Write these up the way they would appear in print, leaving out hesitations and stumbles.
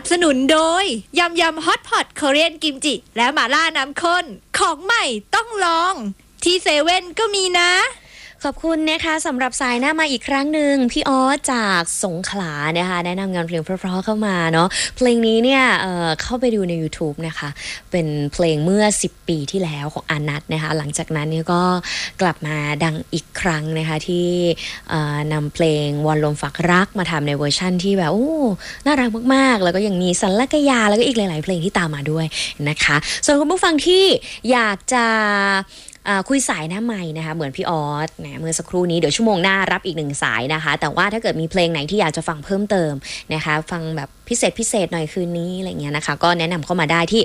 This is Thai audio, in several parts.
บสนุนโดยยำยำฮอตพอตคอเรียนกิมจิและหม่าล่าน้ำข้นของใหม่ต้องลองที่เซเว่นก็มีนะขอบคุณนะคะสำหรับสายหน้ามาอีกครั้งหนึ่งพี่ออสจากสงขลานะคะแนะนำงานเพลงเพราะๆเข้ามาเนาะเพลงนี้เนี่ยเข้าไปดูใน YouTube นะคะเป็นเพลงเมื่อ10ปีที่แล้วของอานัทนะคะหลังจากนั้นเนี่ยก็กลับมาดังอีกครั้งนะคะที่นำเพลงวันลมฝากรักมาทำในเวอร์ชั่นที่แบบโอ้น่ารักมากๆแล้วก็ยังมีสัลลักยาแล้วก็อีกหลายๆเพลงที่ตามมาด้วยนะคะส่วนคุณผู้ฟังที่อยากจะคุยสายหน้าไมค์นะคะเหมือนพี่ออสนะเมื่อสักครู่นี้เดี๋ยวชั่วโมงหน้ารับอีก1สายนะคะแต่ว่าถ้าเกิดมีเพลงไหนที่อยากจะฟังเพิ่มเติมนะคะฟังแบบพิเศษหน่อยคืนนี้อะไรเงี้ยนะคะก็แนะนำเข้ามาได้ที่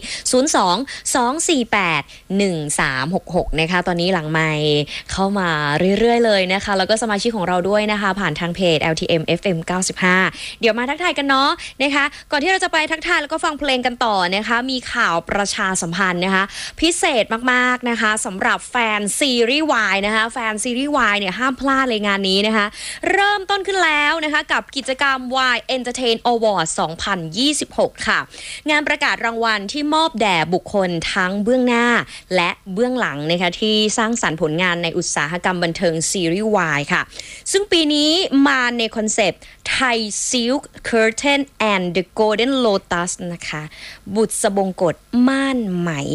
02-248-1366นะคะตอนนี้หลังไมค์เข้ามาเรื่อยๆเลยนะคะแล้วก็สมาชิกของเราด้วยนะคะผ่านทางเพจ LTM FM 95เดี๋ยวมาทักทายกันเนาะนะคะก่อนที่เราจะไปทักทายแล้วก็ฟังเพลงกันต่อนะคะมีข่าวประชาสัมพันธ์นะคะพิเศษมากๆนะคะสำหรับแฟนซีรีส์ Y นะคะแฟนซีรีส์ Y เนี่ยห้ามพลาดเลยงานนี้นะคะเริ่มต้นขึ้นแล้วนะคะกับกิจกรรม Y Entertain Award 2026 ค่ะงานประกาศรางวัลที่มอบแด่บุคคลทั้งเบื้องหน้าและเบื้องหลังนะคะที่สร้างสรรค์ผลงานในอุตสาหกรรมบันเทิงซีรีส์ Y ค่ะซึ่งปีนี้มาในคอนเซปต์ Thai Silk Curtain and the Golden Lotus นะคะบุษบงกฎม่านไหม